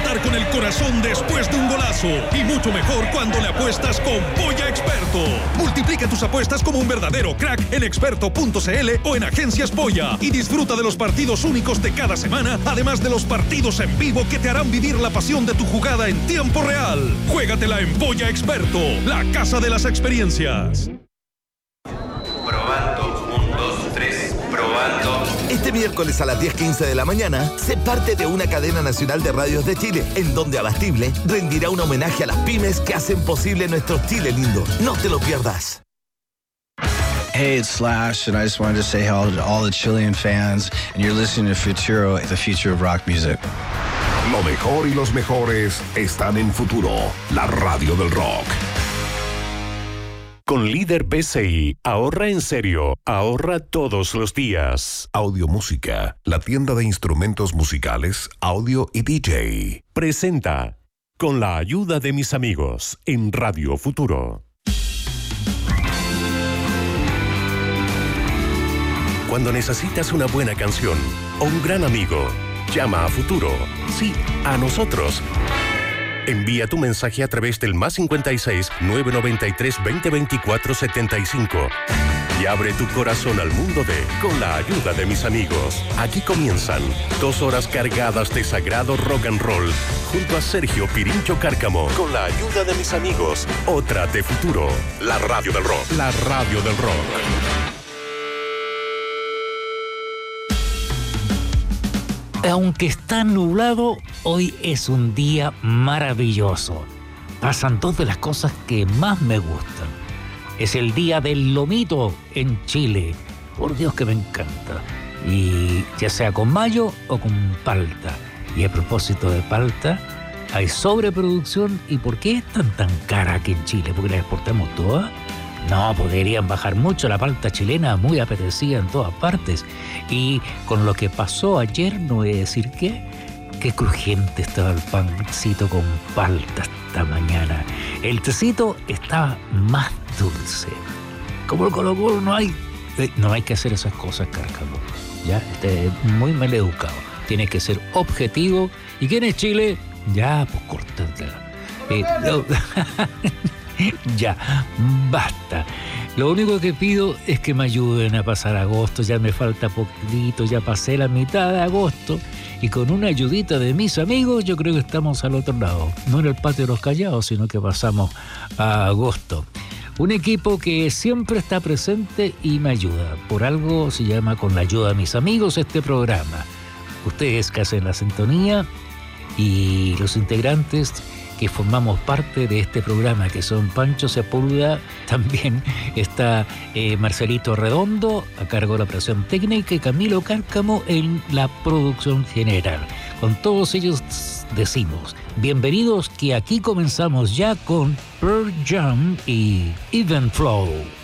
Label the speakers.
Speaker 1: apostar con el corazón después de un golazo. Y mucho mejor cuando le apuestas con Polla Experto. Multiplica tus apuestas como un verdadero crack en experto.cl o en Agencias Polla. Y disfruta de los partidos únicos de cada semana, además de los partidos en vivo que te harán vivir la pasión de tu jugada en tiempo real. Juégatela en Polla Experto, la casa de las experiencias.
Speaker 2: Probando, 1, 2, 3, probando.
Speaker 3: Este miércoles a las 10:15 de la mañana, sé parte de una cadena nacional de radios de Chile, en donde Abastible rendirá un homenaje a las pymes que hacen posible nuestro Chile lindo. No te lo pierdas.
Speaker 4: Hey, it's Slash, and I just wanted to say hello to all the Chilean fans, and you're listening to Futuro, the future of rock music.
Speaker 5: Lo mejor y los mejores están en Futuro, la radio del rock.
Speaker 6: Con Líder PCI, ahorra en serio, ahorra todos los días.
Speaker 5: Audio Música, la tienda de instrumentos musicales, audio y DJ.
Speaker 6: Presenta, con la ayuda de mis amigos, en Radio Futuro. Cuando necesitas una buena canción o un gran amigo, llama a Futuro. Sí, a nosotros. Envía tu mensaje a través del +56 993 2024 75 y abre tu corazón al mundo de Con la ayuda de mis amigos. Aquí comienzan 2 horas cargadas de sagrado rock and roll junto a Sergio Pirincho Cárcamo. Con la ayuda de mis amigos, otra de Futuro, la radio del rock. La radio del rock.
Speaker 7: Aunque está nublado, hoy es un día maravilloso. Pasan 2 de las cosas que más me gustan. Es el día del lomito en Chile. Por Dios que me encanta. Y ya sea con mayo o con palta. Y a propósito de palta, hay sobreproducción. ¿Y por qué es tan cara aquí en Chile? ¿Porque la exportamos toda? No, podrían bajar mucho. La palta chilena muy apetecida en todas partes. Y con lo que pasó ayer, no voy a decir qué crujiente estaba el pancito con palta esta mañana. El tecito estaba más dulce. Como el Colo-Colo no hay que hacer esas cosas, Cárcamo. Ya, es muy mal educado. Tiene que ser objetivo. ¿Y quién es Chile? Ya, pues córtatela. Ya, basta. Lo único que pido es que me ayuden a pasar agosto. Ya me falta poquito, ya pasé la mitad de agosto. Y con una ayudita de mis amigos, yo creo que estamos al otro lado. No en el patio de los Callados, sino que pasamos a agosto. Un equipo que siempre está presente y me ayuda. Por algo se llama Con la ayuda de mis amigos este programa. Ustedes que hacen la sintonía y los integrantes que formamos parte de este programa, que son Pancho Sepúlveda, también está Marcelito Redondo, a cargo de la operación técnica, y Camilo Cárcamo en la producción general. Con todos ellos decimos, bienvenidos, que aquí comenzamos ya con Pearl Jam y Even Flow.